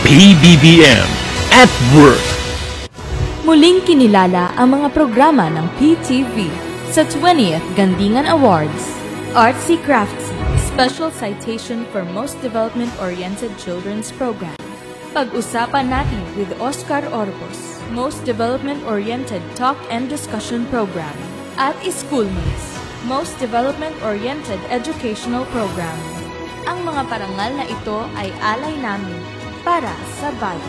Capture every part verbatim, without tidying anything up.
P B B M at Work. Muling kinilala ang mga programa ng P T V sa twentieth Gandingan Awards. Artsy Craftsy, Special Citation for Most Development-Oriented Children's Program. Pag-usapan natin with Oscar Orbos, Most Development-Oriented Talk and Discussion Program. At Schoolmates, Most Development-Oriented Educational Program. Ang mga parangal na ito ay alay namin para sa bayan.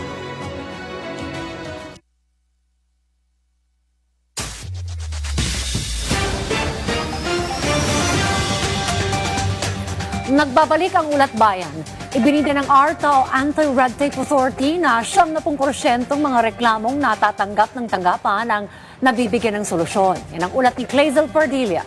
Nagbabalik ang Ulat Bayan. Ibinida ng ARTA o Anti-Red Tape Authority na siyam na pung porsyentong mga reklamong natatanggap ng tanggapan ang nabibigyan ng solusyon. Yan ang ulat ni Clazel Pardilla.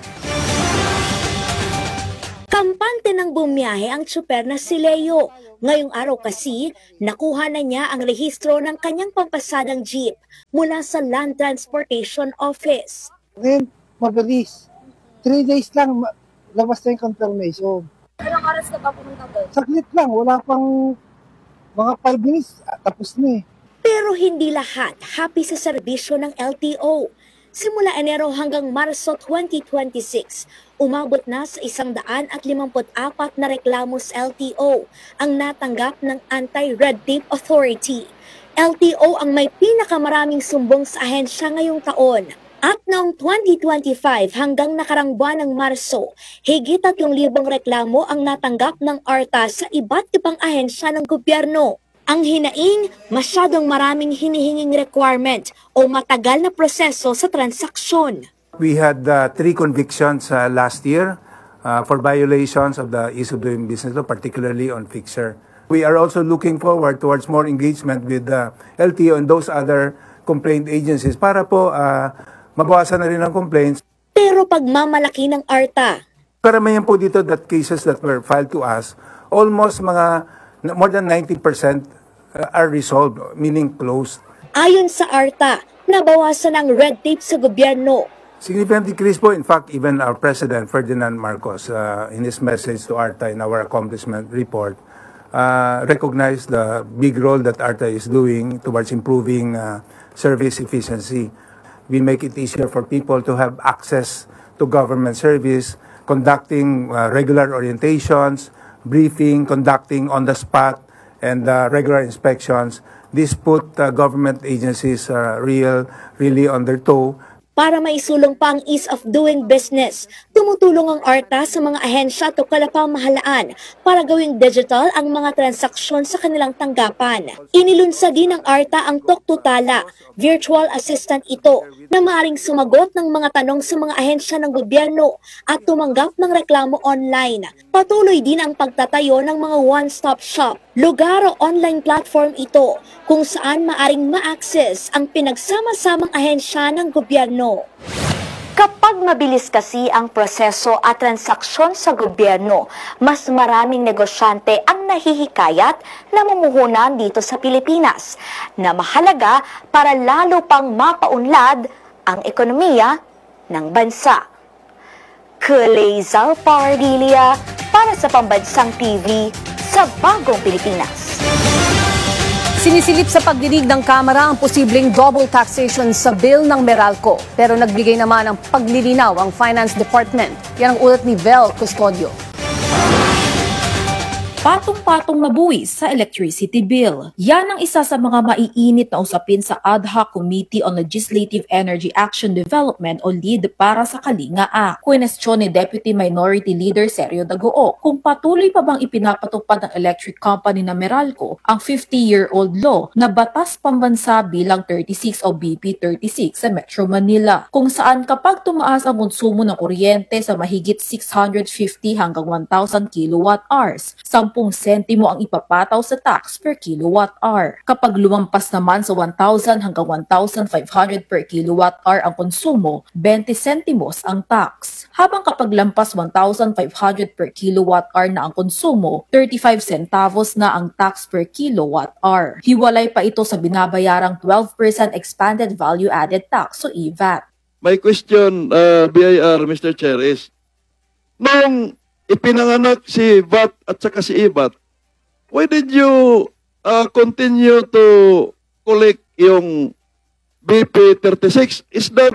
Kampante ng bumiyahe ang tsuper na si Leo. Ngayong araw kasi, nakuha na niya ang rehistro ng kanyang pampasadang jeep mula sa Land Transportation Office. Ngayon, mabilis. Three days lang, labas na yung confirmation. Ilang oras ka ba pumunta doon? Saglit lang, wala pang mga five minutes, tapos na eh. Pero hindi lahat happy sa serbisyo ng L T O. Simula Enero hanggang Marso twenty twenty-six, umabot na sa isang daan at limamput apat na reklamo sa L T O ang natanggap ng Anti-Red Tape Authority. L T O ang may pinakamaraming sumbong sa ahensya ngayong taon. At noong twenty twenty-five hanggang nakarang buwan ng Marso, higit tatlong libong reklamo ang natanggap ng ARTA sa iba't ibang ahensya ng gobyerno. Ang hinaing, masyadong maraming hinihinging requirement o matagal na proseso sa transaksyon. We had uh, three convictions uh, last year uh, for violations of the Ease of Doing Business Law, particularly on fixture. We are also looking forward towards more engagement with the L T O and those other complaint agencies para po uh, mabawasan na rin ang complaints. Pero pagmamalaki ng ARTA, karamihan po dito that cases that were filed to us, almost mga more than ninety percent are resolved, meaning closed. Ayon sa ARTA, nabawasan ang red tape sa gobyerno. Significant decrease po. In fact, even our President, Ferdinand Marcos, uh, in his message to ARTA in our accomplishment report, uh, recognized the big role that ARTA is doing towards improving uh, service efficiency. We make it easier for people to have access to government service, conducting uh, regular orientations, briefing, conducting on-the-spot, and uh, regular inspections. This put uh, government agencies uh, real, really on their toe. Para maisulong pa ang ease of doing business, tumutulong ang ARTA sa mga ahensya at kalapamahalaan para gawing digital ang mga transaksyon sa kanilang tanggapan. Inilunsad din ng ARTA ang Toktutala, virtual assistant ito, na maaaring sumagot ng mga tanong sa mga ahensya ng gobyerno at tumanggap ng reklamo online. Patuloy din ang pagtatayo ng mga one-stop shop, lugar o online platform ito kung saan maaring ma-access ang pinagsama-samang ahensya ng gobyerno. Kapag mabilis kasi ang proseso at transaksyon sa gobyerno, mas maraming negosyante ang nahihikayat na mumuhunan dito sa Pilipinas na mahalaga para lalo pang mapaunlad ang ekonomiya ng bansa. Clazel Pardilla para sa Pambansang T V sa Bagong Pilipinas. Sinisilip sa pagdinig ng Kamara ang posibleng double taxation sa bill ng Meralco. Pero nagbigay naman ng paglilinaw ang Finance Department. Yan ang ulat ni Vel Custodio. Patong-patong na buwis sa electricity bill. Yan ang isa sa mga maiinit na usapin sa Ad Hoc Committee on Legislative Energy Action Development o LEAD para sa Kalinga Act. Kwestiyon ni Deputy Minority Leader Sergio Dagoe kung patuloy pa bang ipinapatupad ng electric company na Meralco ang fifty-year-old law na batas pambansa bilang thirty-six o B P thirty-six sa Metro Manila, kung saan kapag tumaas ang konsumo ng kuryente sa mahigit six hundred fifty hanggang one thousand kilowatt hours, ten sentimo ang ipapataw sa tax per kilowatt hour. Kapag lumampas naman sa one thousand hanggang one thousand five hundred per kilowatt hour ang konsumo, twenty sentimos ang tax. Habang kapag lampas one thousand five hundred per kilowatt hour na ang konsumo, thirty-five centavos na ang tax per kilowatt hour. Hiwalay pa ito sa binabayarang twelve percent expanded value added tax o E V A T. My question, uh, B I R, Mister Chair, is, nung ipinanganak si V A T at saka si E V A T, why did you uh, continue to collect yung B P thirty-six? Is that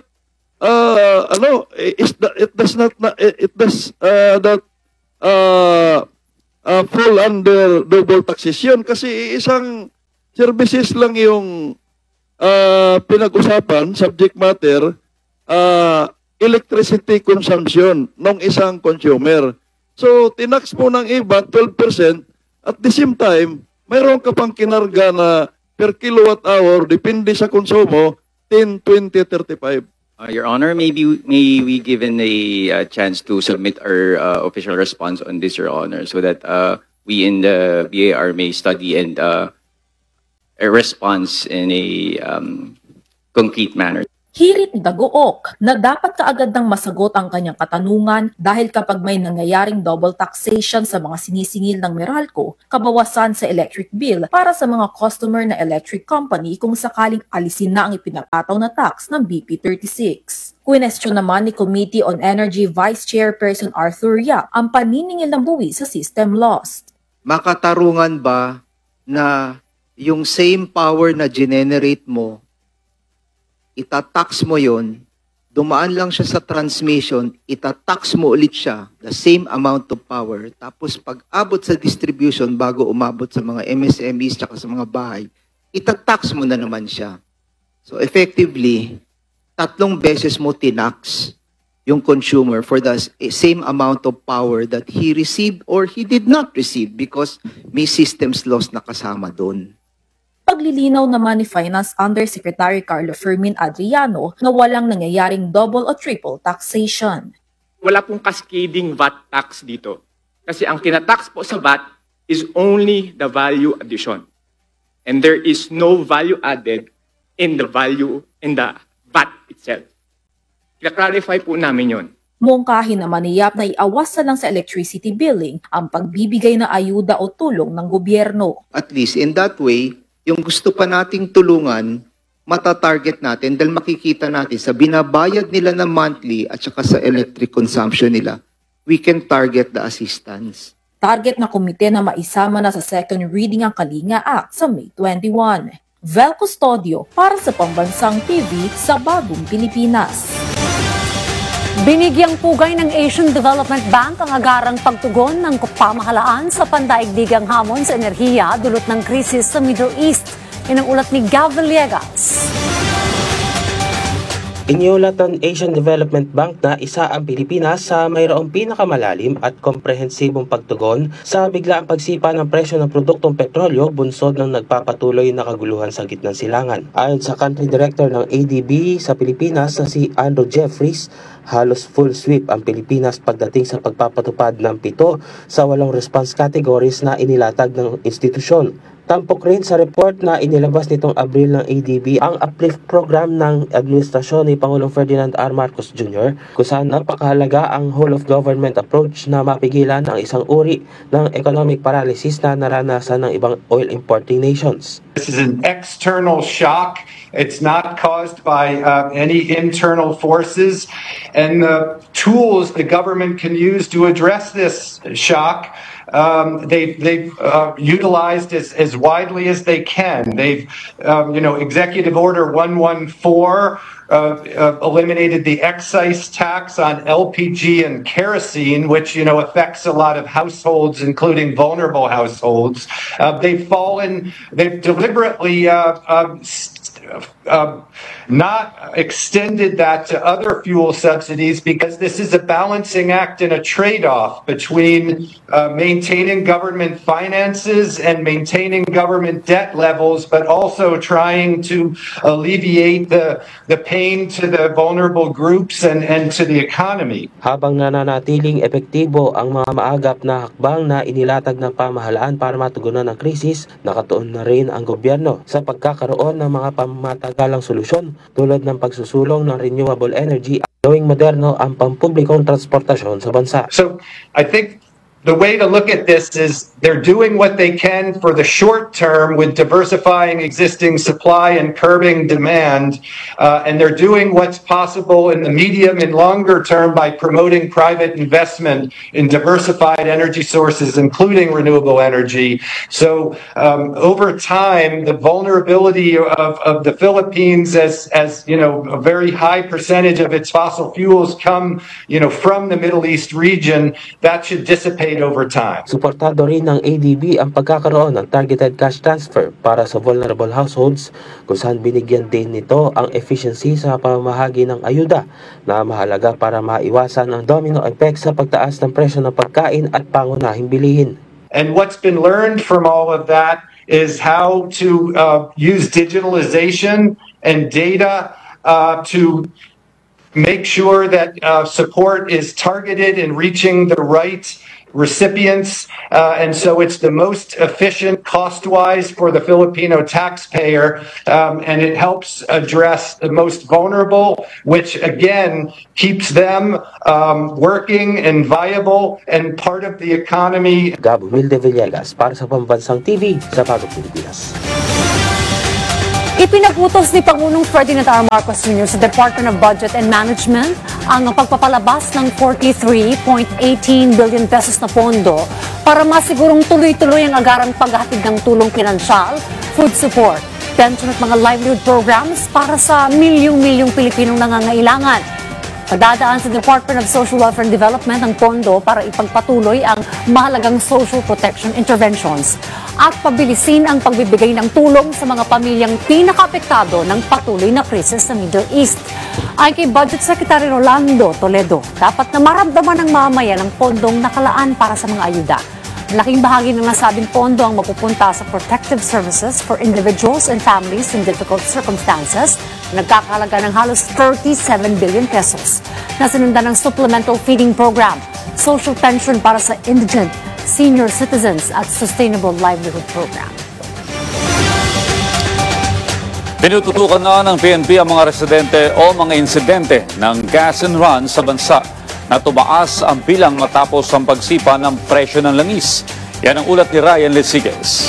uh, ano, is that, it does not na- it does uh, that uh, uh, fall under double taxation kasi isang services lang yung uh, pinag-usapan, subject matter, uh, electricity consumption ng isang consumer. So, tinax mo ng iba twelve percent, at the same time, mayroon ka pang kinarga na per kilowatt hour, depende sa konsumo, ten, twenty, thirty-five. Uh, Your Honor, maybe may we given a uh, chance to submit our uh, official response on this, Your Honor, so that uh, we in the B A R may study and uh, a response in a um, concrete manner. Hirit ni Dagook na dapat kaagad nang masagot ang kanyang katanungan dahil kapag may nangyayaring double taxation sa mga sinisingil ng Meralco, kabawasan sa electric bill para sa mga customer na electric company kung sakaling alisin na ang ipinapataw na tax ng B P thirty-six. Kwinestyon naman ni Committee on Energy Vice Chairperson Arthur Yap ang paniningil ng buwi sa system lost. Makatarungan ba na yung same power na generate mo, itatax mo yon, dumaan lang siya sa transmission, itatax mo ulit siya, the same amount of power, tapos pag abot sa distribution bago umabot sa mga M S M Es tsaka sa mga bahay, itatax mo na naman siya. So effectively, tatlong beses mo tinax yung consumer for the same amount of power that he received or he did not receive because may systems loss na kasama doon. Paglilinaw naman ni Finance Undersecretary Carlo Fermin Adriano na walang nangyayaring double o triple taxation. Wala pong cascading V A T tax dito. Kasi ang tinatax po sa V A T is only the value addition. And there is no value added in the value in the V A T itself. Kina-clarify po namin yon. Mungkahin naman ni Yap na iawas na lang sa electricity billing ang pagbibigay na ayuda o tulong ng gobyerno. At least in that way, yung gusto pa nating tulungan, matatarget natin dahil makikita natin sa binabayad nila na monthly at saka sa electric consumption nila, we can target the assistance. Target na komite na maisama na sa second reading ang Kalinga Act sa May twenty-first. Vel Custodio para sa Pambansang T V sa Bagong Pilipinas. Binigyang pugay ng Asian Development Bank ang agarang pagtugon ng pamahalaan sa pandaigdigang hamon sa enerhiya dulot ng krisis sa Middle East. Yan ang ulat ni Gav Villegas. Iniulat ng Asian Development Bank na isa ang Pilipinas sa mayroong pinakamalalim at komprehensibong pagtugon sa biglaang pagsipa ng presyo ng produktong petrolyo bunsod ng nagpapatuloy na kaguluhan sa gitnang silangan. Ayon sa Country Director ng A D B sa Pilipinas na si Andrew Jeffries, halos full sweep ang Pilipinas pagdating sa pagpapatupad ng pito sa walong response categories na inilatag ng institusyon. Tampok rin sa report na inilabas nitong Abril ng A D B ang uplift program ng administrasyon ni Pangulong Ferdinand R. Marcos Junior kung saan napakahalaga ang whole-of-government approach na mapigilan ang isang uri ng economic paralysis na naranasan ng ibang oil importing nations. This is an external shock. It's not caused by uh, any internal forces. And the tools the government can use to address this shock, um, they've, they've uh, utilized as, as widely as they can. They've, um, you know, Executive Order one one four Uh, uh, eliminated the excise tax on L P G and kerosene, which, you know, affects a lot of households, including vulnerable households. Uh, they've fallen, they've deliberately uh, uh, Uh, not extended that to other fuel subsidies because this is a balancing act and a trade-off between uh, maintaining government finances and maintaining government debt levels, but also trying to alleviate the the pain to the vulnerable groups and, and to the economy. Habang nananatiling epektibo ang mga maagap na hakbang na inilatag ng pamahalaan para matugunan ang krisis, nakatuon na rin ang gobyerno sa pagkakaroon ng mga pamatagalang solusyon tulad ng pagsusulong ng renewable energy at gawing moderno ang pampublikong transportasyon sa bansa. So I think the way to look at this is they're doing what they can for the short term with diversifying existing supply and curbing demand, uh, and they're doing what's possible in the medium and longer term by promoting private investment in diversified energy sources, including renewable energy. So um, over time, the vulnerability of, of the Philippines, as, as you know, a very high percentage of its fossil fuels come, you know, from the Middle East region, that should dissipate over time. Suportado rin ng A D B ang pagkakaroon ng targeted cash transfer para sa vulnerable households kung saan binigyan din nito ang efficiency sa pamamahagi ng ayuda na mahalaga para maiwasan ang domino effect sa pagtaas ng presyo ng pagkain at pangunahing bilihin. And what's been learned from all of that is how to uh, use digitalization and data uh, to make sure that uh, support is targeted in reaching the right recipients, uh, and so it's the most efficient cost-wise for the Filipino taxpayer, um, and it helps address the most vulnerable, which again keeps them um, working and viable and part of the economy. Gabo Milde Villegas para sa Pambansang T V sa Bagong Pilipinas. Ipinagutos ni Pangulong Ferdinand R. Marcos Junior sa Department of Budget and Management ang pagpapalabas ng forty-three point one eight billion pesos na pondo para masigurong tuloy-tuloy ang agarang paghahatid ng tulong pinansyal, food support, pension at mga livelihood programs para sa milyong-milyong Pilipinong nangangailangan. Padadaan sa Department of Social Welfare and Development ang pondo para ipagpatuloy ang mahalagang social protection interventions at pabilisin ang pagbibigay ng tulong sa mga pamilyang pinakaapektado ng patuloy na krisis sa Middle East. Ay kay Budget Secretary Rolando Toledo, dapat na maramdaman ng mamamayan ang pondong nakalaan para sa mga ayuda. Malaking bahagi ng nasabing pondo ang mapupunta sa protective services for individuals and families in difficult circumstances na nagkakalaga ng halos thirty-seven billion pesos na sinundan ng supplemental feeding program, social pension para sa indigent, senior citizens at sustainable livelihood program. Tinututukan na ng P N P ang mga residente o mga insidente ng gas and run sa bansa na tumaas ang bilang matapos ang pagsipa ng presyo ng langis. Yan ang ulat ni Ryan Lesigues.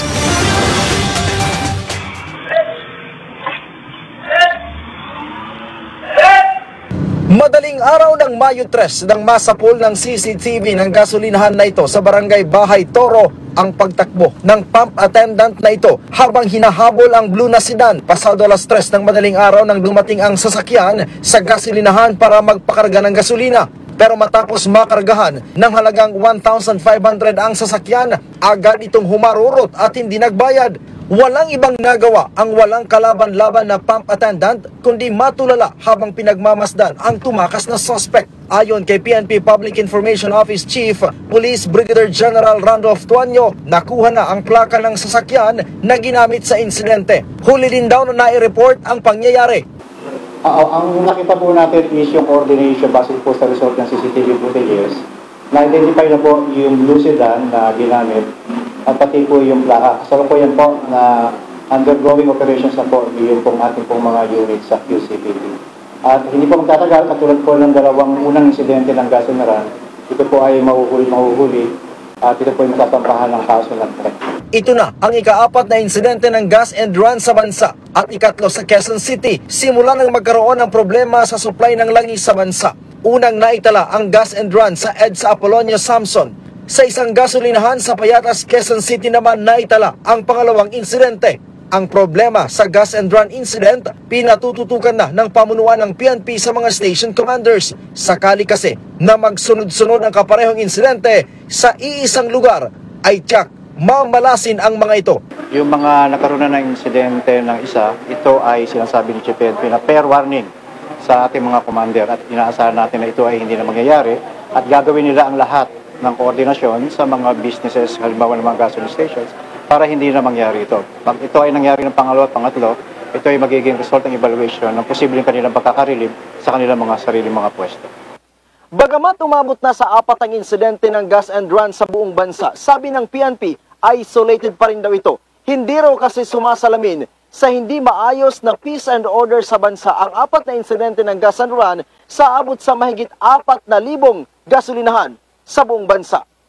Madaling araw ng Mayo tres nang masapul ng C C T V ng gasolinahan na ito sa barangay Bahay Toro ang pagtakbo ng pump attendant na ito habang hinahabol ang blue na sedan. Pasado alas tres ng madaling araw nang dumating ang sasakyan sa gasolinahan para magpakarga ng gasolina. Pero matapos makargahan ng halagang one thousand five hundred ang sasakyan, agad itong humarurot at hindi nagbayad. Walang ibang nagawa ang walang kalaban-laban na pump attendant kundi matulala habang pinagmamasdan ang tumakas na suspect. Ayon kay P N P Public Information Office Chief Police Brigadier General Randolph Tuanyo, nakuha na ang plaka ng sasakyan na ginamit sa insidente. Huli din daw na nai-report ang pangyayari. Uh, ang nakita po natin is yung coordination base po sa result ng C C T V footages. Na-identify na po yung blue sedan na ginamit at pati po yung plaka. So po yan po na undergoing operations na po yung pong ating pong mga units sa Q C P D. At hindi po magtatagal, katulad po ng dalawang unang insidente ng gas and run, ito po ay mahuhuli, mahuhuli at ito po ay matasampahan ng kaso ng threat. Ito na ang ikaapat na insidente ng gas and run sa bansa at ikatlo sa Quezon City simula nang magkaroon ng problema sa supply ng langis sa bansa. Unang naitala ang gas and run sa EDSA Apolonio Samson. Sa isang gasolinahan sa Payatas, Quezon City naman naitala ang pangalawang insidente. Ang problema sa gas and run incident, pinatututukan na ng pamunuan ng P N P sa mga station commanders. Sakali kasi na magsunod-sunod ang kaparehong insidente sa iisang lugar, ay tiyak mamalasin ang mga ito. Yung mga nagkaroon na ng insidente ng isa, ito ay sinasabi ni Chief P N P na fair warning sa ating mga commander at inaasahan natin na ito ay hindi na mangyayari at gagawin nila ang lahat ng koordinasyon sa mga businesses, halimbawa ng mga gasoline stations, para hindi na mangyari ito. Pag ito ay nangyari ng pangalawa at pangatlo, ito ay magiging result ng evaluation ng posibleng kanilang pagkakarilib sa kanilang mga sariling mga pwesto. Bagamat umabot na sa apat ang insidente ng gas and run sa buong bansa, sabi ng P N P, isolated pa rin daw ito. Hindi raw kasi sumasalamin sa hindi maayos na peace and order sa bansa ang apat na insidente ng gas and run sa abot sa mahigit apat na libong gasolinahan sa buong bansa.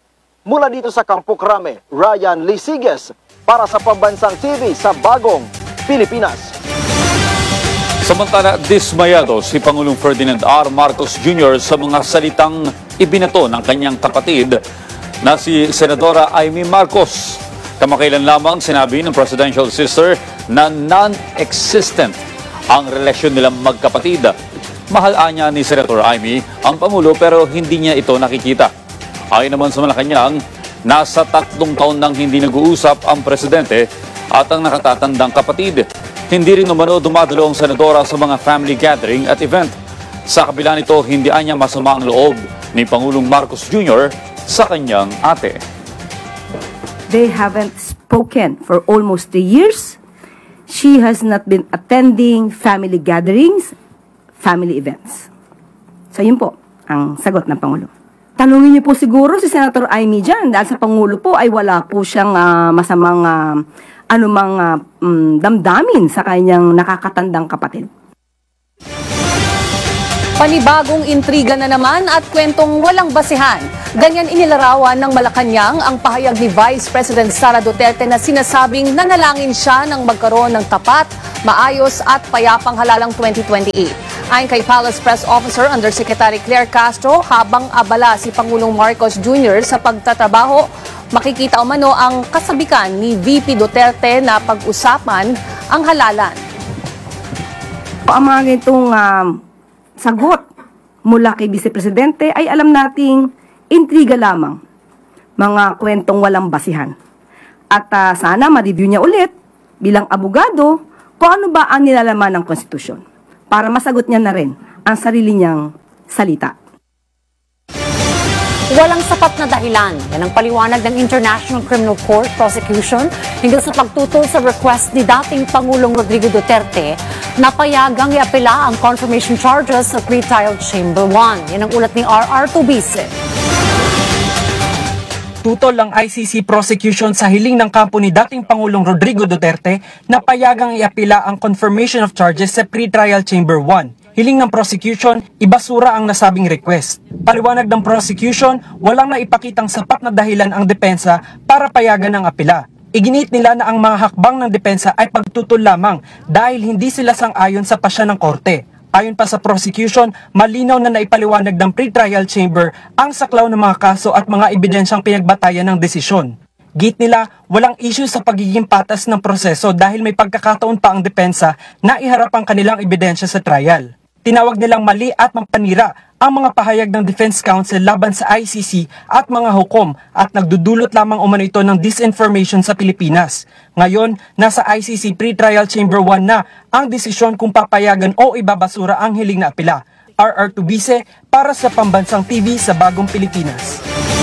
Mula dito sa Campo Crame, Ryan Lisiges para sa Pambansang T V sa Bagong Pilipinas. Samantala, dismayado si Pangulong Ferdinand R. Marcos Junior sa mga salitang ibinato ng kanyang kapatid na si Senadora Amy Marcos. Kamakailan lamang sinabi ng presidential sister na non-existent ang relasyon nilang magkapatid. Mahal anya ni Senator Amy ang Pangulo pero hindi niya ito nakikita. Ayon naman sa Malacanang, nasa tatlong taon nang hindi nag-uusap ang presidente at ang nakatatandang kapatid. Hindi rin umano dumadalo ang senadora sa mga family gathering at event. Sa kabila nito, hindi anya masama ang loob ni Pangulong Marcos Junior sa kanyang ate. They haven't spoken for almost three years. She has not been attending family gatherings, family events. So yun po ang sagot ng Pangulo. Tanungin niyo po siguro si Senator Amy dyan dahil sa Pangulo po ay wala po siyang uh, masamang uh, anumang uh, um, damdamin sa kanyang nakakatandang kapatid. Panibagong intriga na naman at kwentong walang basihan. Ganyan inilarawan ng Malacanang ang pahayag ni Vice President Sara Duterte na sinasabing nanalangin siya ng magkaroon ng tapat, maayos at payapang halalang twenty twenty-eight. Ayon kay Palace Press Officer Undersecretary Claire Castro, habang abala si Pangulong Marcos Junior sa pagtatrabaho, makikita umano ang kasabikan ni V P Duterte na pag-usapan ang halalan. Ang mga ganitong uh, sagot mula kay Vice Presidente ay alam nating intriga lamang, mga kwentong walang basihan. At uh, sana ma-review niya ulit bilang abogado kung ano ba ang nilalaman ng konstitusyon para masagot niya na rin ang sarili niyang salita. Walang sapat na dahilan. Yan ang paliwanag ng International Criminal Court prosecution hinggil sa pagtutol sa request ni dating Pangulong Rodrigo Duterte na payagang iapela ang confirmation charges sa pre-trial Chamber one. Yan ang ulat ni R R Tubise. Tutol ang I C C prosecution sa hiling ng kampo ni dating Pangulong Rodrigo Duterte na payagang iapila ang confirmation of charges sa pre-trial Chamber one. Hiling ng prosecution, ibasura ang nasabing request. Paliwanag ng prosecution, walang naipakitang sapat na dahilan ang depensa para payagan ang apela. Iginit nila na ang mga hakbang ng depensa ay pagtutol lamang dahil hindi sila sang-ayon sa pasya ng korte. Ayon pa sa prosecution, malinaw na naipaliwanag ng pre-trial chamber ang saklaw ng mga kaso at mga ebidensyang pinagbatayan ng desisyon. Git nila, walang issue sa pagiging patas ng proseso dahil may pagkakataon pa ang depensa na iharap ang kanilang ebidensya sa trial. Tinawag nilang mali at mampanira ang mga pahayag ng Defense Counsel laban sa I C C at mga hukom at nagdudulot lamang umano ito ng disinformation sa Pilipinas. Ngayon, nasa I C C Pre-Trial Chamber one na ang desisyon kung papayagan o ibabasura ang hiling na apela. R R Tubise para sa Pambansang T V sa Bagong Pilipinas.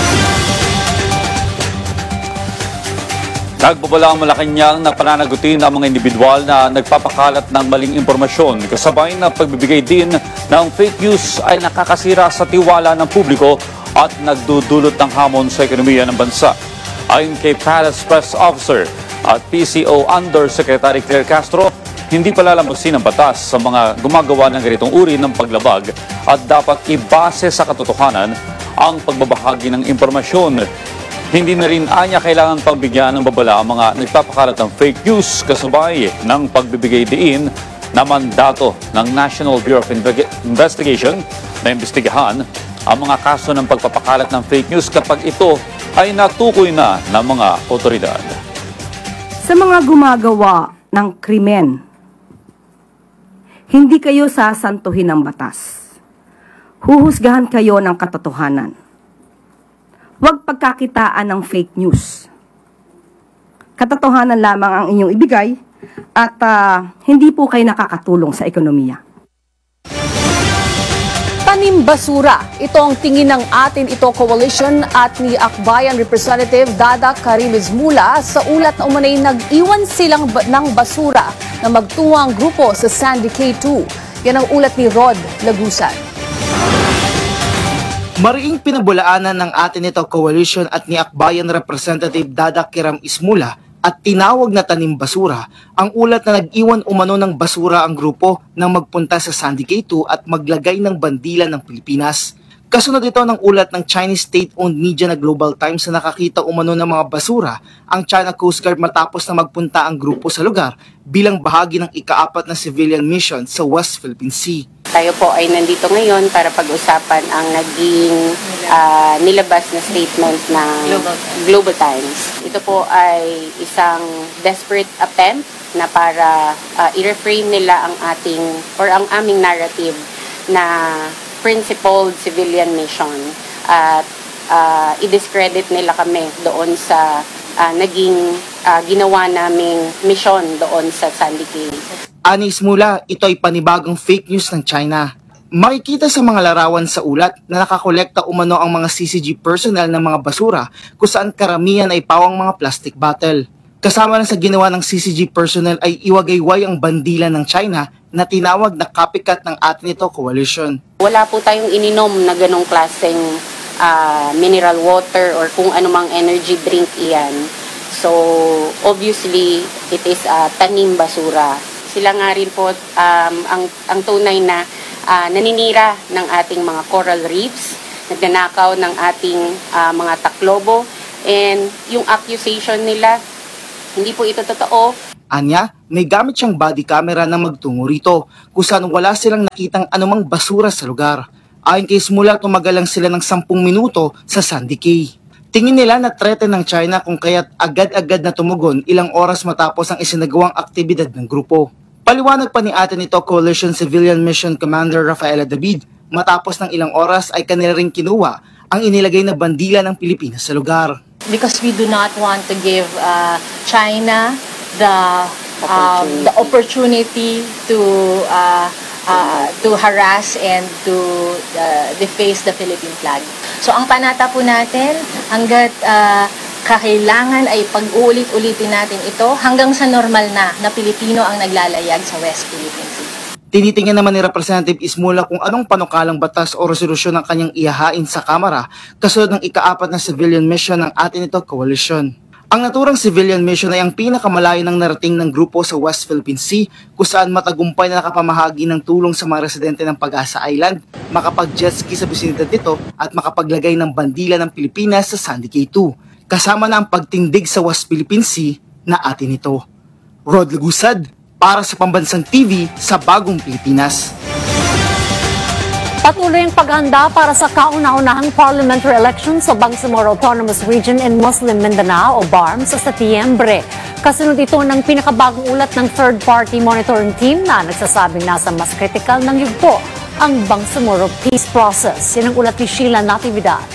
Nagbabala ang Malacanang na pananagutin ang mga individual na nagpapakalat ng maling impormasyon. Kasabay na pagbibigay din ng fake news ay nakakasira sa tiwala ng publiko at nagdudulot ng hamon sa ekonomiya ng bansa. Ayon kay Palace Press Officer at P C O Undersecretary Claire Castro, hindi palalambusin ang batas sa mga gumagawa ng ganitong uri ng paglabag at dapat ibase sa katotohanan ang pagbabahagi ng impormasyon. Hindi na rin anya kailangan pagbigyan ng babala ang mga nagpapakalat ng fake news kasabay ng pagbibigay diin na mandato ng National Bureau of Investigation na imbestigahan ang mga kaso ng pagpapakalat ng fake news kapag ito ay natukoy na ng mga otoridad. Sa mga gumagawa ng krimen, hindi kayo sasantuhin ng batas. Huhusgahan kayo ng katotohanan. Huwag pagkakitaan ng fake news. Katotohanan lamang ang inyong ibigay at uh, hindi po kayo nakakatulong sa ekonomiya. Tanim basura. Ito ang tingin ng Atin Ito Coalition at ni Akbayan Representative Dada Carimes Mula sa ulat na umanay nag-iwan silang ba- ng basura na magtuwang grupo sa Sandy K two. Yan ang ulat ni Rod Lagusan. Mariing pinabulaanan ng Atin Ito Coalition at ni Akbayan Representative Dada Kiram Ismula at tinawag na tanim basura ang ulat na nag-iwan umano ng basura ang grupo nang magpunta sa Sandy K two at maglagay ng bandila ng Pilipinas. Kasunod ito ng ulat ng Chinese state-owned media na Global Times na nakakita umano ng mga basura ang China Coast Guard matapos na magpunta ang grupo sa lugar bilang bahagi ng ikaapat na civilian mission sa West Philippine Sea. Tayo po ay nandito ngayon para pag-usapan ang naging uh, nilabas na statement ng Global, Global Times. Ito po ay isang desperate attempt na para uh, i-reframe nila ang ating or ang aming narrative na principled civilian mission at uh, i-discredit nila kami doon sa uh, naging uh, ginawa naming mission doon sa Sandy Cay. Anis mula, ito ay panibagong fake news ng China. Makikita sa mga larawan sa ulat na nakakolekta umano ang mga C C G personnel ng mga basura kung saan karamihan ay pawang mga plastic bottle. Kasama na sa ginawa ng C C G personnel ay iwagayway ang bandila ng China na tinawag na copycat ng atin ito coalition. Wala po tayong ininom na ganong klaseng uh, mineral water or kung anumang energy drink iyan. So, obviously, it is uh, tanim basura. Sila nga rin po um, ang, ang tunay na uh, naninira ng ating mga coral reefs, nagnanakaw ng ating uh, mga taklobo, and yung accusation nila, hindi po ito totoo. Anya, may gamit siyang body camera na magtungo rito kung saan wala silang nakitang anumang basura sa lugar. Ayon kay Smula, tumagal lang sila ng sampung minuto sa Sandy Cay. Tingin nila na threaten ng China kung kaya't agad-agad na tumugon ilang oras matapos ang isinagawang aktibidad ng grupo. Paliwanag pa ni atin ito Coalition Civilian Mission Commander Rafaela David, matapos ng ilang oras ay kanila rin kinuha ang inilagay na bandila ng Pilipinas sa lugar. Because we do not want to give uh, China the um, the opportunity to uh, uh, to harass and to uh, deface the Philippine flag. So ang panata po natin, hanggat uh, kakailangan ay pag-uulit-ulitin natin ito hanggang sa normal na na Pilipino ang naglalayag sa West Philippine Sea. Tinitingnan naman ni Representative Ismula kung anong panukalang batas o resolusyon ang kanyang ihahain sa Kamara kasunod ng ikaapat na civilian mission ng atin ito coalition. Ang naturang civilian mission ay ang pinakamalayo ng narating ng grupo sa West Philippine Sea kung saan matagumpay na nakapamahagi ng tulong sa mga residente ng Pag-asa Island, makapag-jet ski sa bisinidad nito at makapaglagay ng bandila ng Pilipinas sa Sandy Cay two, kasama na ang pagtindig sa West Philippine Sea na atin ito. Rod Lagusad, para sa Pambansang T V sa Bagong Pilipinas. Patuloy ang paghanda para sa kauna-unahang parliamentary election sa Bangsamoro Autonomous Region in Muslim Mindanao o B A R M sa Setyembre. Kasunod ito ng pinakabagong ulat ng third-party monitoring team na nagsasabing nasa mas kritikal ng yugto ang Bangsamoro peace process. Yan ang ulat ni Sheila Natividad.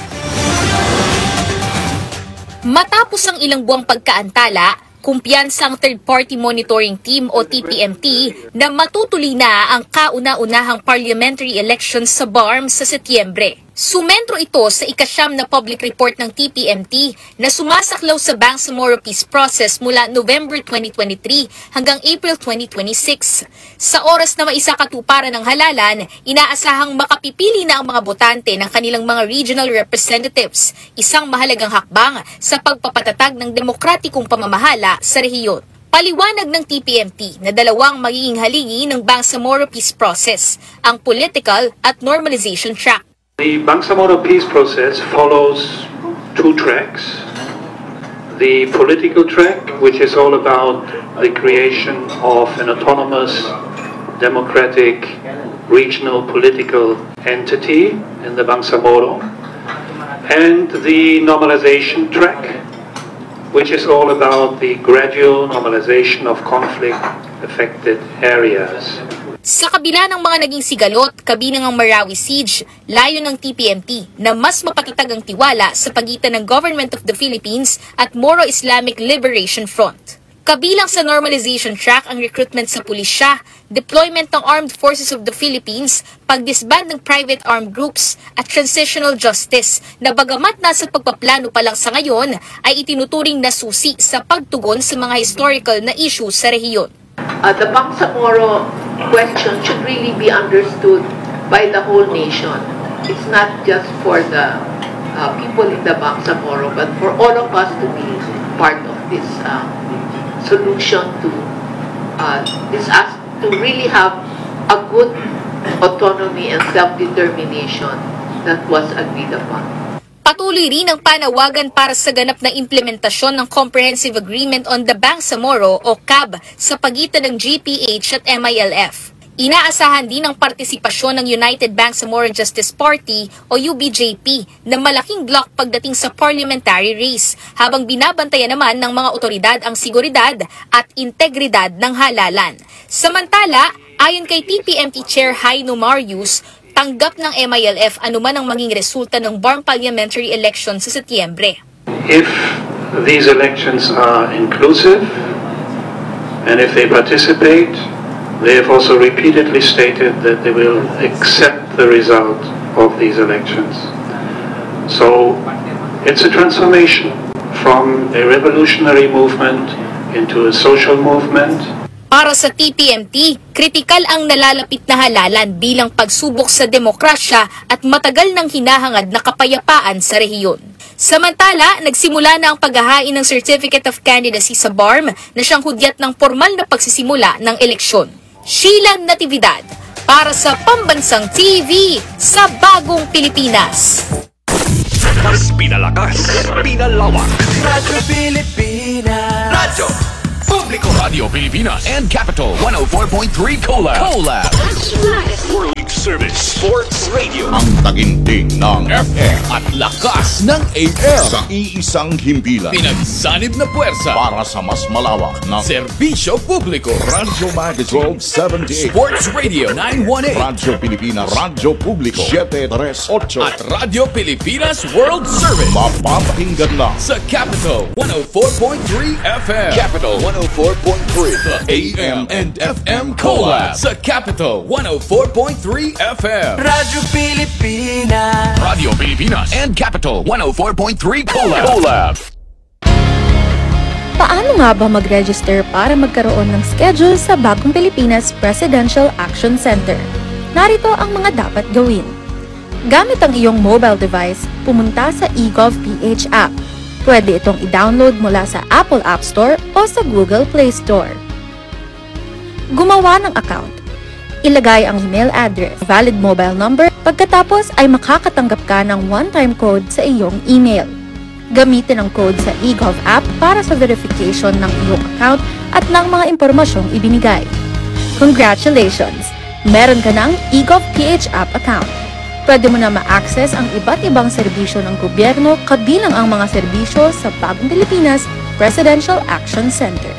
Matapos ang ilang buwang pagkaantala, kumpiyansa ang third-party monitoring team o T P M T na matutuloy na ang kauna-unahang parliamentary elections sa B A R M sa Setyembre. Sumentro ito sa ikasyam na public report ng T P M T na sumasaklaw sa Bangsamoro peace process mula November twenty twenty-three hanggang April twenty twenty-six. Sa oras na maisakatuparan ng halalan, inaasahang makapipili na ang mga botante ng kanilang mga regional representatives, isang mahalagang hakbang sa pagpapatatag ng demokratikong pamamahala sa rehiyon. Paliwanag ng T P M T na dalawang magiging haligi ng Bangsamoro peace process, ang political at normalization track. The Bangsamoro peace process follows two tracks. The political track, which is all about the creation of an autonomous, democratic, regional political entity in the Bangsamoro, and the normalization track, which is all about the gradual normalization of conflict-affected areas. Sa kabila ng mga naging sigalot, kabilang ang Marawi Siege, layo ng T P M T na mas mapatatag ang tiwala sa pagitan ng Government of the Philippines at Moro Islamic Liberation Front. Kabilang sa normalization track ang recruitment sa pulisya, deployment ng Armed Forces of the Philippines, pagdisband ng private armed groups at transitional justice na bagamat nasa pagpaplano pa lang sa ngayon ay itinuturing na susi sa pagtugon sa mga historical na issues sa rehiyon. Uh, the Bangsamoro question should really be understood by the whole nation. It's not just for the uh, people in the Bangsamoro, but for all of us to be part of this uh, solution to uh, this as to really have a good autonomy and self-determination that was agreed upon. Patuloy rin ang panawagan para sa ganap na implementasyon ng Comprehensive Agreement on the Bangsamoro o C A B sa pagitan ng G P H at M I L F. Inaasahan din ang partisipasyon ng United Bangsamoro Justice Party o U B J P na malaking block pagdating sa parliamentary race, habang binabantayan naman ng mga otoridad ang seguridad at integridad ng halalan. Samantala, ayon kay T P M T Chair Haino Marius, tanggap ng M I L F anuman ang maging resulta ng B A R M parliamentary election sa Setyembre. If these elections are inclusive and if they participate, they have also repeatedly stated that they will accept the result of these elections. So it's a transformation from a revolutionary movement into a social movement. Para sa T P M T, kritikal ang nalalapit na halalan bilang pagsubok sa demokrasya at matagal nang hinahangad na kapayapaan sa rehiyon. Samantala, nagsimula na ang paghahain ng Certificate of Candidacy sa B A R M na siyang hudyat ng formal na pagsisimula ng eleksyon. Sheila Natividad, para sa Pambansang T V sa Bagong Pilipinas. Mas pinalakas, pinalawak. Radyo Pilipinas. Radyo Publiko. Radio Pilipinas and Capital one oh four point three Collab. Collab. World Service Sports Radio. Ang taginting ng F M at lakas ng A M. Sa iisang himpilan. Pinagsanib na puwersa para sa mas malawak na serbisyo publiko. Radyo Magazine twelve seventy-eight. Sports Radio nine one eight. Radyo Pilipinas. Radyo Publiko seven thirty-eight. At Radyo Pilipinas World Service. Mapapakinggan na sa Capital one oh four point three F M. Capital one oh four point three. The A M and F M Collab sa Capital one oh four point three F M. Radyo Pilipinas. Radio Pilipinas and Capital one oh four point three Collab. Collab. Paano nga ba mag-register para magkaroon ng schedule sa Bagong Pilipinas Presidential Action Center? Narito ang mga dapat gawin. Gamit ang iyong mobile device, pumunta sa eGovPH app. Pwede itong i-download mula sa Apple App Store o sa Google Play Store. Gumawa ng account. Ilagay ang email address, valid mobile number, pagkatapos ay makakatanggap ka ng one-time code sa iyong email. Gamitin ang code sa eGov app para sa verification ng iyong account at ng mga impormasyong ibinigay. Congratulations! Meron ka ng eGovPH app account. Pwede mo na ma-access ang iba't ibang serbisyo ng gobyerno kabilang ang mga serbisyo sa Bagong Pilipinas Presidential Action Center.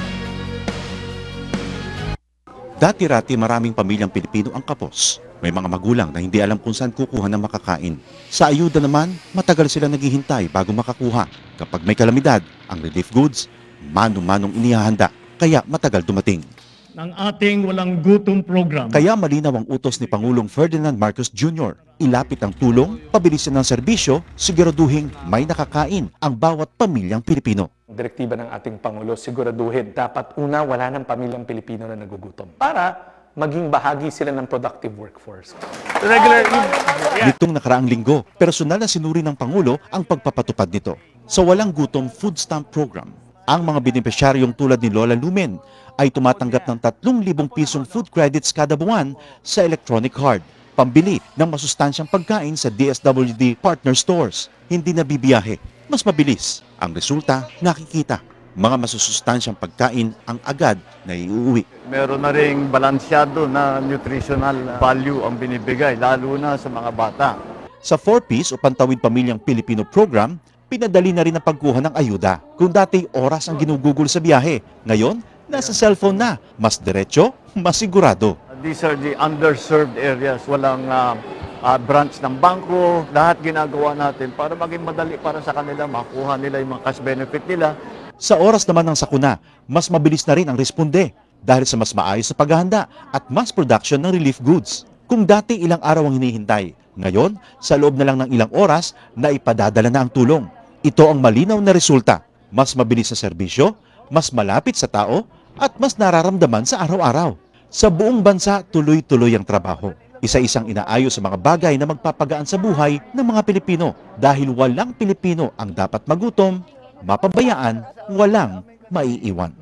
Dati-rati maraming pamilyang Pilipino ang kapos. May mga magulang na hindi alam kung saan kukuha ng makakain. Sa ayuda naman, matagal sila naghihintay bago makakuha. Kapag may kalamidad, ang relief goods, mano-manong inihahanda, kaya matagal dumating. Ng ating walang gutom program. Kaya malinaw ang utos ni Pangulong Ferdinand Marcos Junior Ilapit ang tulong, pabilisin ng serbisyo, siguraduhin may nakakain ang bawat pamilyang Pilipino. Direktiba ng ating Pangulo, siguraduhin dapat una wala ng pamilyang Pilipino na nagugutom para maging bahagi sila ng productive workforce. Regular Nitong nakaraang linggo, personal na sinuri ng Pangulo ang pagpapatupad nito. Sa Walang Gutom Food Stamp Program, ang mga benepisyaryong tulad ni Lola Lumen ay tumatanggap ng tatlong libong pisong food credits kada buwan sa electronic card, pambili ng masustansyang pagkain sa D S W D partner stores. Hindi na bibiyahe, mas mabilis. Ang resulta, nakikita. Mga masusustansyang pagkain ang agad na iuwi. Meron na ring balansyado na nutritional value ang binibigay, lalo na sa mga bata. Sa four piece o Pantawid Pamilyang Pilipino program, pinadali na rin ang pagkuha ng ayuda. Kung dati oras ang ginugugol sa biyahe, ngayon, nasa cellphone na. Mas diretso, mas sigurado. These are the underserved areas. Walang uh, uh, branch ng bangko. Lahat ginagawa natin para maging madali para sa kanila, makuha nila yung mga cash benefit nila. Sa oras naman ng sakuna, mas mabilis na rin ang responde dahil sa mas maayos na paghahanda at mass production ng relief goods. Kung dati ilang araw ang hinihintay, ngayon, sa loob na lang ng ilang oras, na ipadadala na ang tulong. Ito ang malinaw na resulta. Mas mabilis sa serbisyo, mas malapit sa tao, at mas nararamdaman sa araw-araw. Sa buong bansa, tuloy-tuloy ang trabaho. Isa-isang inaayos sa mga bagay na magpapagaan sa buhay ng mga Pilipino dahil walang Pilipino ang dapat magutom, mapabayaan, walang maiiwan.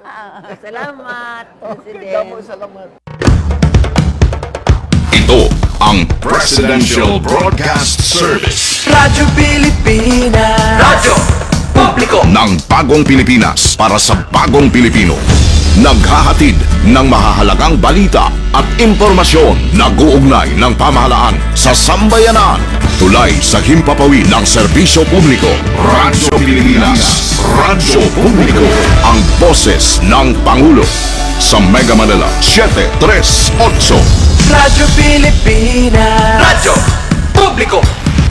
Salamat, President. Ito ang Presidential Broadcast Service. Radyo Pilipinas. Radyo Publiko ng bagong Pilipinas para sa bagong Pilipino. Naghahatid ng mahahalagang balita at impormasyon na guugnay ng pamahalaan sa sambayanan. Tulay sa himpapawid ng serbisyo publiko. Radyo Pilipinas. Radyo Publiko. Ang boses ng Pangulo. Sa Mega Manila, seven three eight. Radyo Pilipinas. Radyo Publiko.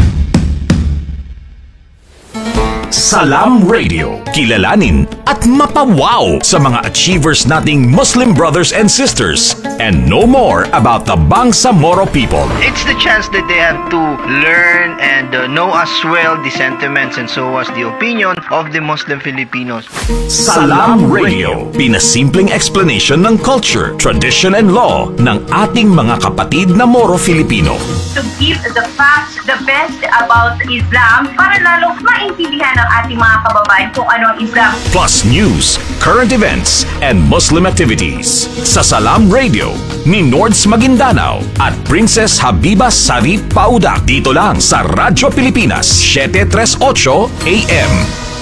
Salam Radio. Kilalanin at mapawaw sa mga achievers nating Muslim brothers and sisters and know more about the Bangsamoro people. It's the chance that they have to learn and uh, know as well the sentiments and so as the opinion of the Muslim Filipinos. Salam Radio. Pinasimpleng explanation ng culture, tradition and law ng ating mga kapatid na Moro Filipino. To give the facts, the best about Islam para lalo maintindihan ng ating mga kababayan kung ano ang Islam. Plus news, current events, and Muslim activities. Sa Salam Radio ni Nords Maguindanao at Princess Habiba Sari Paudak. Dito lang sa Radyo Pilipinas, seven three eight A M.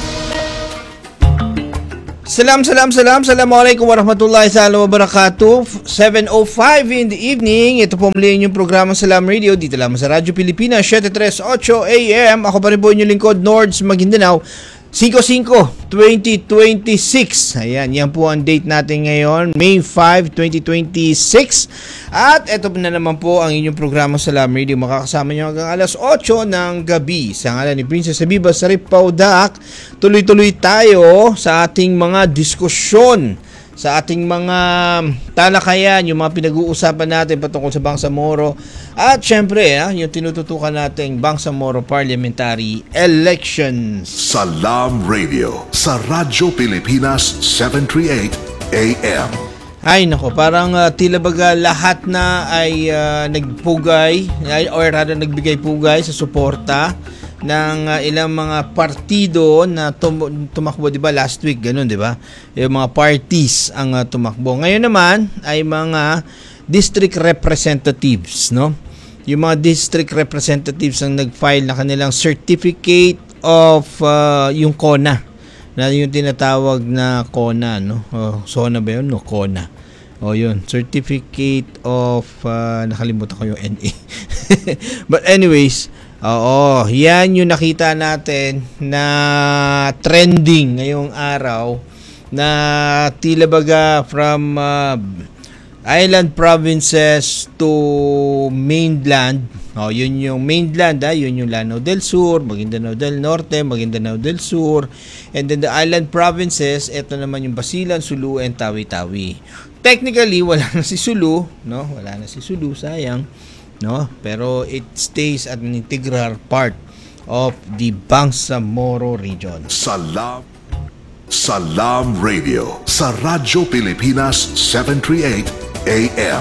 Salam, salam, salam. Assalamualaikum warahmatullahi wabarakatuh. seven oh five in the evening. Ito po muli yung programa Salam Radio. Dito lang sa Radyo Pilipinas, seven three eight A M. Ako pa rin po inyong lingkod, Nords Maguindanao. five five twenty twenty-six. Ayan, yan po ang date natin ngayon, May fifth, twenty twenty-six. At ito na naman po ang inyong programa Salam Radio. Makakasama nyo hanggang alas eight ng gabi. Sa ngalan ni Princess Habiba Sarip Paudak, tuloy-tuloy tayo sa ating mga diskusyon, sa ating mga talakayan, yung mga pinag-uusapan natin patungkol sa Bangsamoro. At syempre, ah, yung tinututukan nating Bangsamoro Parliamentary Elections. Salam Radio sa Radyo Pilipinas seven thirty-eight A M. Ay nako, parang uh, tila baga lahat na ay uh, nagpugay ay, or rather nagbigay pugay sa suporta ng uh, ilang mga partido na tum- tumakbo, 'di ba, last week, ganun, 'di ba? Yung mga parties ang uh, tumakbo. Ngayon naman ay mga district representatives, no? Yung mga district representatives ang nag-file na kanilang certificate of uh, yung CONA, na yung tinatawag na CONA, no? Oh, SONA ba yun? No, CONA. O yun, certificate of uh, nakalimutan ko yung N A. But anyways, oo, yan yung nakita natin na trending ngayong araw, na tila baga from uh, island provinces to mainland. Oh, yun yung mainland, ah, yun yung Lanao del Sur, Maguindanao del Norte, Maguindanao del Sur, and then the island provinces, ito naman yung Basilan, Sulu, and Tawi-Tawi. Technically, wala na si Sulu, no? Wala na si Sulu, sayang, no? Pero it stays as an integral part of the Bangsamoro region. Salam Salam Radio sa Radyo Pilipinas seven thirty-eight A M.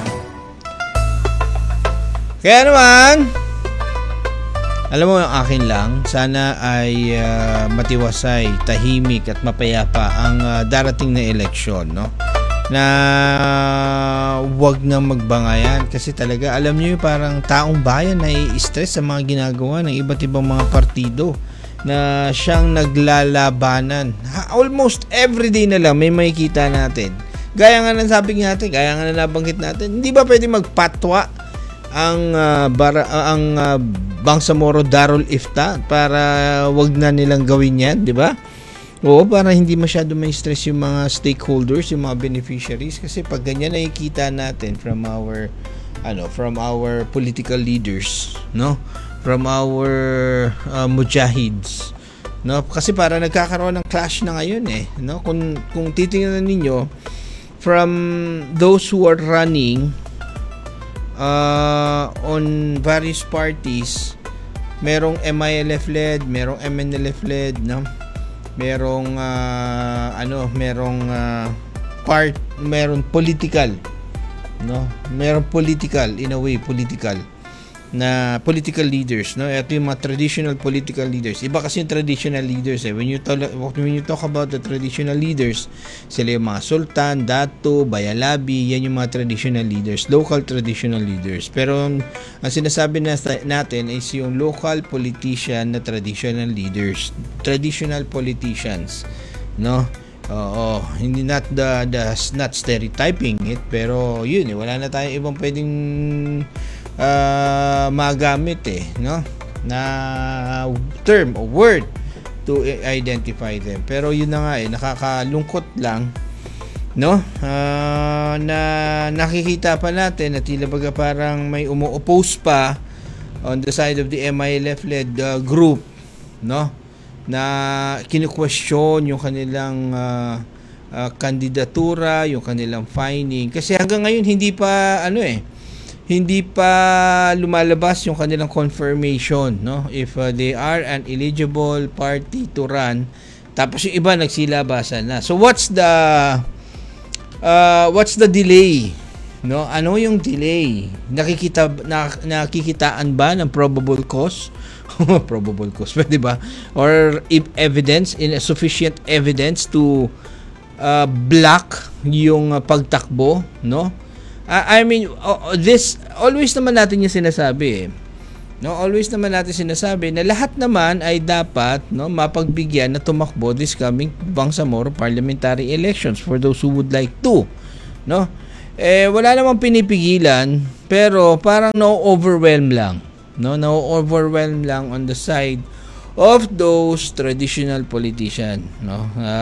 Kaya naman, alam mo, yung akin lang, sana ay uh, matiwasay, tahimik at mapayapa ang uh, darating na eleksyon, no? Na wag na magbangayan, kasi talaga alam niyo, parang taong bayan na i-stress sa mga ginagawa ng iba't ibang mga partido na siyang naglalabanan. Ha, almost everyday na lang may makikita natin. Gaya nga ng sabi natin, gaya nga na nabanggit natin, hindi ba pwede magpatwa ang uh, bara, uh, ang uh, Bangsamoro Darul Ifta para wag na nilang gawin yan, di ba? Oo, para hindi masyado may stress yung mga stakeholders, yung mga beneficiaries, kasi pag ganyan nakikita natin from our ano, from our political leaders, no? From our uh, mujahids, no? Kasi para nagkakaroon ng clash na ngayon eh, no? Kung kung titingnan ninyo from those who are running Uh, on various parties, merong M I L F led, merong M N L F led, no? Merong uh, ano, merong uh, part, merong political, no? Merong political, in a way political. na political leaders, no? Ito yung mga traditional political leaders. Iba kasi yung traditional leaders eh. When you talk, when you talk about the traditional leaders, sila yung mga sultan, dato, bayalabi, yan yung mga traditional leaders, local traditional leaders. Pero ang sinasabi natin is yung local politician na traditional leaders, traditional politicians, no? Oo, hindi not the, the not stereotyping it, pero yun eh, wala na tayong ibang pwedeng uh, magamit eh, no? Na term or word to identify them. Pero yun na nga eh, nakakalungkot lang, no? Uh, na nakikita pa natin na tila baga parang may umu-oppose pa on the side of the M I L F-led uh, group, no? Na kinu-question yung kanilang uh, uh, kandidatura, yung kanilang finding. Kasi hanggang ngayon hindi pa ano eh, hindi pa lumalabas yung kanilang confirmation, no? If uh, they are an eligible party to run, tapos yung iba nagsilabasan na. So what's the uh, what's the delay? No? Ano yung delay? Nakikita na, nakikitaan ba ng probable cause? Probable cause, pwede ba? Or if evidence, in sufficient evidence to uh, block yung uh, pagtakbo, no? Uh, I mean, uh, this always naman natin yung sinasabi eh. No, always naman natin sinasabi na lahat naman ay dapat, no, mapagbigyan na tumakbo this coming Bangsamoro parliamentary elections for those who would like to, no? Eh wala namang pinipigilan, pero parang no-overwhelm lang. No, no-overwhelm lang on the side of those traditional politician, no.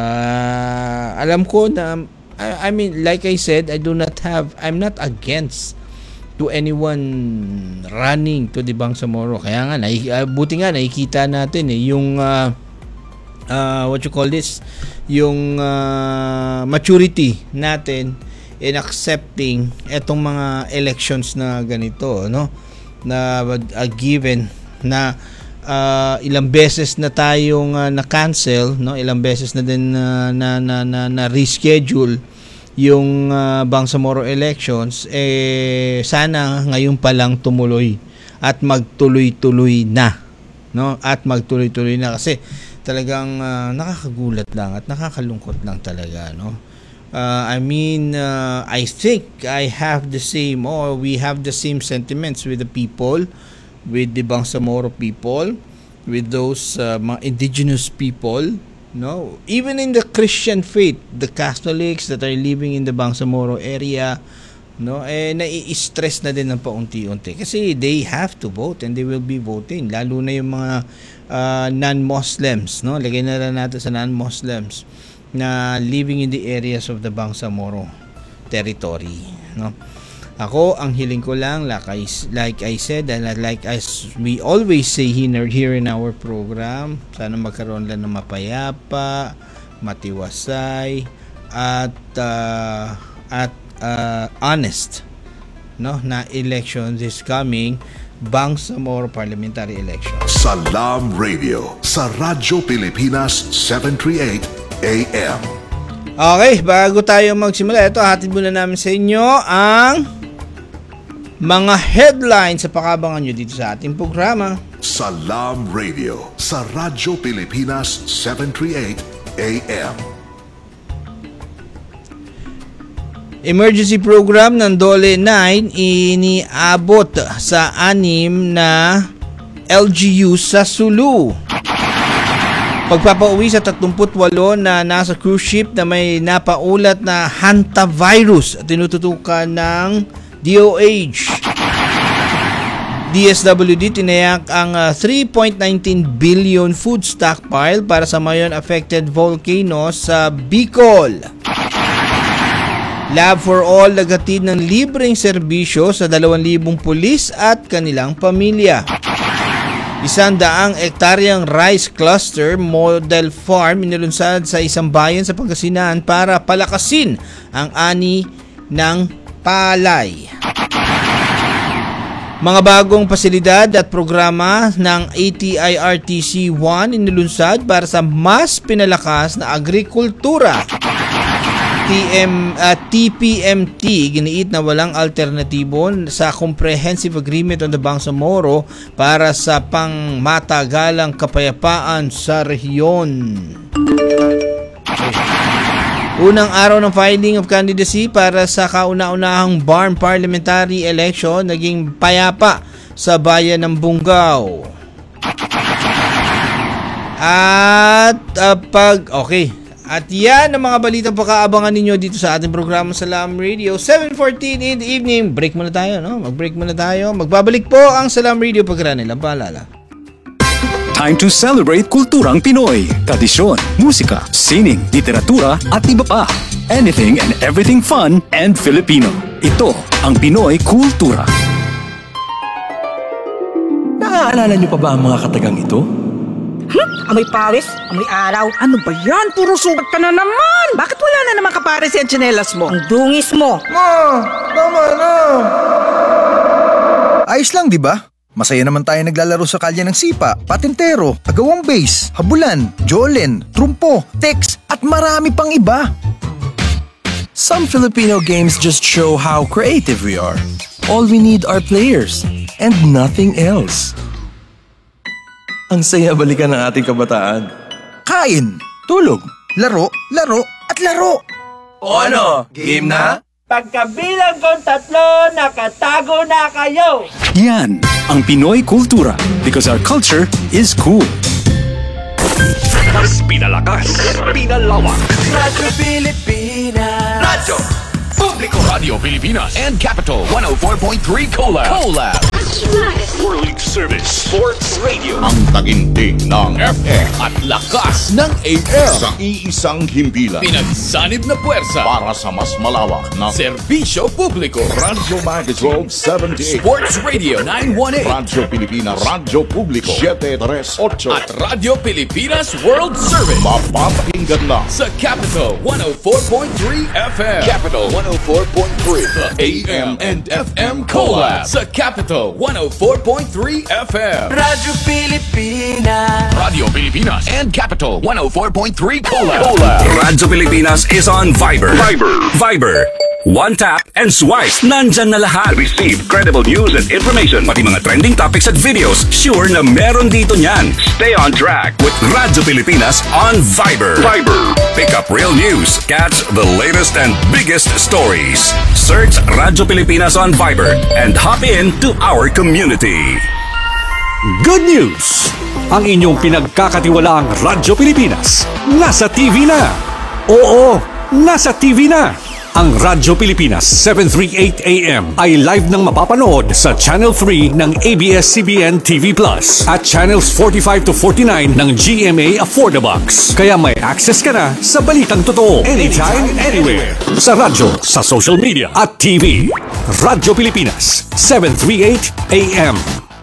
Uh, alam ko na I, I mean, like I said, I do not have I'm not against to anyone running to the Bangsamoro. Kaya nga nai, uh, buti nga nakikita natin eh yung uh, uh, what you call this, yung uh, maturity natin in accepting etong mga elections na ganito, no? Na uh, given na uh, ilang beses na tayong uh, na-cancel, no? Ilang beses na din uh, na na na, na reschedule yung uh, Bangsamoro elections, eh sana ngayon pa lang tumuloy at magtuloy-tuloy na, no? At magtuloy-tuloy na kasi talagang uh, nakakagulat lang at nakakalungkot lang talaga, no? Uh, I mean, uh, I think I have the same, or we have the same sentiments with the people, with the Bangsamoro people, with those uh, mga indigenous people, no? Even in the Christian faith, the Catholics that are living in the Bangsamoro area, no? Eh, nai-stress na din ng paunti-unti kasi they have to vote and they will be voting, lalo na yung mga uh, non-Muslims, no? Lagay na lang natin sa non-Muslims na living in the areas of the Bangsamoro territory, no? Ako, ang hiling ko lang, like I, like I said, and like as we always say here, here in our program, sana magkaroon lang ng mapayapa, matiwasay, at uh, at uh, honest, no, na election this coming Bangsamoro parliamentary election. Salam Radio sa Radyo Pilipinas seven thirty-eight A M. Okay, bago tayo magsimula, ito hatid muna namin sa inyo ang mga headlines sa pakabangan nyo dito sa ating programa. Salam Radio sa Radyo Pilipinas seven thirty-eight A M. Emergency program ng Dole nine iniabot sa anim na L G U sa Sulu. Pagpapauwi sa thirty-eight na nasa cruise ship na may napaulat na hantavirus at tinututukan ng D O H. D S W D tinayak ang uh, three point one nine billion food stockpile para sa mayon affected volcano sa Bicol. Lab for All nagatid ng libreng serbisyo sa dalawang libong pulis at kanilang pamilya. Isang daang ektaryang rice cluster model farm inilunsad sa isang bayan sa Pangasinan para palakasin ang ani ng palay. Mga bagong pasilidad at programa ng A T I R T C one inilunsad para sa mas pinalakas na agrikultura. T M, uh, T P M T giniit na walang alternatibo sa Comprehensive Agreement on the Bangsamoro para sa pangmatagalang kapayapaan sa rehiyon. Unang araw ng filing of candidacy para sa kauna-unahang B A R M parliamentary election naging payapa sa bayan ng Bungaw. At uh, pag okay, at yan ang mga balitang pakaabangan ninyo dito sa ating programa sa Salam Radio seven fourteen in the evening. Break muna tayo, no? Mag-break muna tayo. Magbabalik po ang Salam Radio pagkara nilang paalala. Time to celebrate kulturang Pinoy, tradisyon, musika, sining, literatura at iba pa. Anything and everything fun and Filipino. Ito ang Pinoy Kultura. Naaalala niyo pa ba ang mga katagang ito? Hmm? Amoy pawis? Amoy araw? Ano ba yan? Puro sugat ka na naman! Bakit wala na naman kapares yung tsinelas mo? Ang dungis mo! Ma! Tama na! Ayos lang, di ba? Masaya naman tayo naglalaro sa kalye ng sipa, patintero, agawang base, habulan, jolen, trumpo, text, at marami pang iba. Some Filipino games just show how creative we are. All we need are players and nothing else. Ang saya balikan ng ating kabataan. Kain, tulog, laro, laro, at laro. O ano, game na? Pagkabilang kong tatlo, nakatago na kayo! Yan ang Pinoy Kultura because our culture is cool. Mas pinalakas, pinalawak. Radyo Pilipinas. Radyo Publiko. Radio Pilipinas and Capital one oh four point three Colab. Colab. World Service Sports Radio. Ang taginting ng F M at lakas ng A M. Sa iisang himpilan. Pinagsanib na puwersa Para sa mas malawak na serbisyo publiko. Radyo Magazine seventy-eight. Sports Radio nine one eight. Radyo Pilipinas. Radyo Publiko seven thirty-eight. At Radio Pilipinas World Service. Mapapakinggan lang sa Capital one oh four point three F M. Capital one oh four point three. The A M and F M Collab sa Capital one oh four point three F M. Radyo Pilipinas. Radio Pilipinas and Capital one oh four point three Collab. Collab. Radyo Pilipinas is on Viber. Viber. Viber. One tap and swipe. Nandyan na lahat. Receive credible news and information. Pati mga trending topics at videos. Sure na meron dito niyan. Stay on track with Radyo Pilipinas on Viber. Viber. Pick up real news. Catch the latest and biggest stories. Search Radyo Pilipinas on Viber and hop in to our community. Good news! Ang inyong pinagkakatiwalaang Radyo Pilipinas nasa T V na. Oo, nasa T V na. Ang Radyo Pilipinas seven thirty-eight A M ay live nang mapapanood sa Channel three ng A B S C B N T V Plus at Channels forty-five to forty-nine ng G M A Affordabox. Kaya may access ka na sa balitang totoo anytime, anywhere. Sa radyo, sa social media at T V. Radyo Pilipinas seven thirty-eight A M.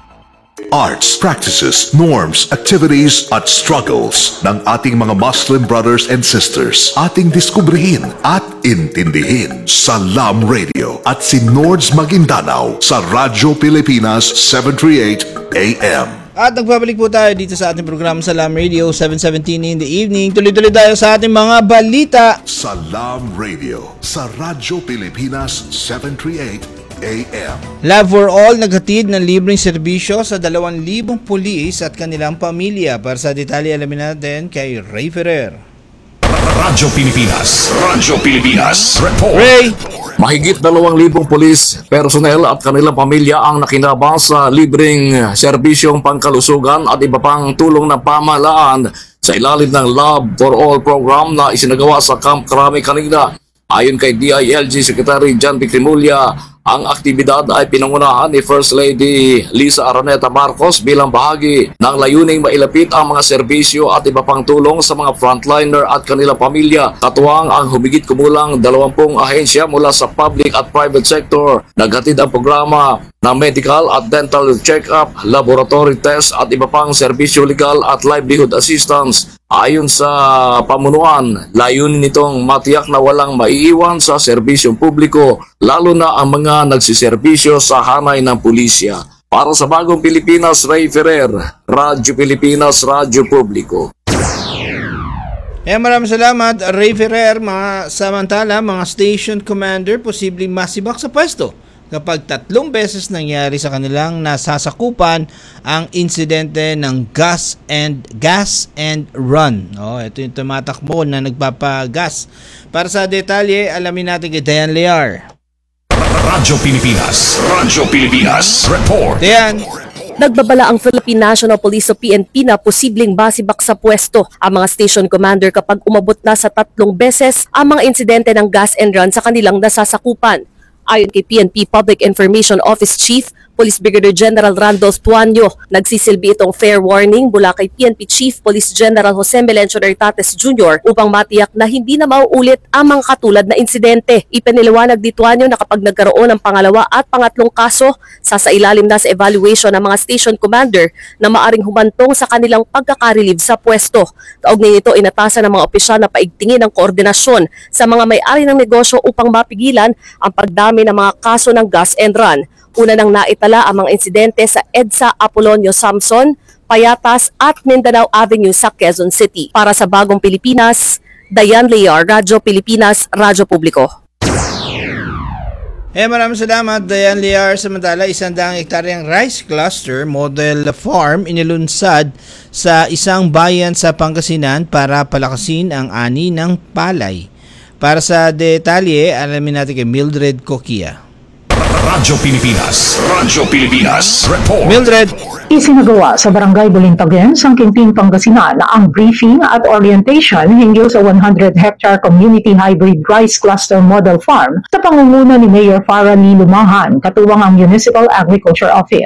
Arts, practices, norms, activities at struggles ng ating mga Muslim brothers and sisters. Ating diskubrihin at intindihin sa Salam Radio at si Nords Maguindanao sa Radyo Pilipinas seven thirty-eight A M. At nagbabalik po tayo dito sa ating programa Salam Radio seven seventeen in the evening. Tuloy-tuloy tayo sa ating mga balita. Salam Radio sa Radyo Pilipinas seven thirty-eight A M. Love for All naghatid ng libreng serbisyo sa dalawang libong pulis at kanilang pamilya. Para sa detalye, alamin natin kay Ray Ferrer. Radyo Pilipinas. Radyo Pilipinas. Report. Ray! Mahigit dalawang libong pulis, personnel at kanilang pamilya ang nakinabang sa libreng serbisyong pangkalusugan at iba pang tulong ng pamahalaan sa ilalim ng Love for All program na isinagawa sa Camp Crame kanina. Ayon kay D I L G Secretary John Vicrimulya, ang aktibidad ay pinangunahan ni First Lady Lisa Araneta Marcos bilang bahagi ng layuning mailapit ang mga serbisyo at iba pang tulong sa mga frontliner at kanilang pamilya. Katuwang ang humigit kumulang dalawampung ahensya mula sa public at private sector. Naghatid ang programa ng medical at dental check-up, laboratory test at iba pang serbisyo legal at livelihood assistance. Ayon sa pamunuan, layunin nitong matiyak na walang maiiwan sa serbisyong publiko, lalo na ang mga nagsiserbisyo sa hanay ng pulisya. Para sa Bagong Pilipinas, Ray Ferrer, Radyo Pilipinas, Radyo Publiko. Eh, maraming salamat, Ray Ferrer. Mga, samantala, mga station commander posibleng masibak sa pwesto kapag tatlong beses nangyari sa kanilang nasasakupan ang insidente ng gas and gas and run. Oh, ito yung tumatakbo na nagpapagas. Para sa detalye, alamin natin kay Dayan Lear. Radyo Pilipinas. Radyo Pilipinas. Report. Dayan. Nagbabala ang Philippine National Police o P N P na posibleng basibak sa pwesto ang mga station commander kapag umabot na sa tatlong beses ang mga insidente ng gas and run sa kanilang nasasakupan. Ayon kay P N P Public Information Office Chief Police Brigadier General Randolph Tuanyo, nagsisilbi itong fair warning mula kay P N P Chief Police General Jose Melencio Nartates Junior upang matiyak na hindi na mauulit ang mga katulad na insidente. Ipiniliwanag ni Tuanyo na kapag nagkaroon ng pangalawa at pangatlong kaso, sasailalim na sa evaluation ng mga station commander na maaring humantong sa kanilang pagkakarelieve sa pwesto. Kaugnay nito, inatasan ng mga opisyal na paigtingin ang koordinasyon sa mga may-ari ng negosyo upang mapigilan ang pagdami ng mga kaso ng gas and run. Una nang naitala ang mga insidente sa EDSA Apolonio Samson, Payatas at Mindanao Avenue sa Quezon City. Para sa Bagong Pilipinas, Dayan Lear, Radyo Pilipinas, Radyo Publiko. Eh, maraming salamat, Dayan Lear. Samantala, isang daang hektaryang rice cluster model farm inilunsad sa isang bayan sa Pangasinan para palakasin ang ani ng palay. Para sa detalye, alamin natin kay Mildred Coquia. Radyo Pilipinas. Radyo Pilipinas. Report. Mildred. Isinagawa sa Barangay Bolintagen, Sangkinting, Pangasinan ang briefing at orientation hinggil sa one hundred hectare community hybrid rice cluster model farm sa pangunguna ni Mayor Farah Lee Lumahan, katuwang ang Municipal Agriculture Office.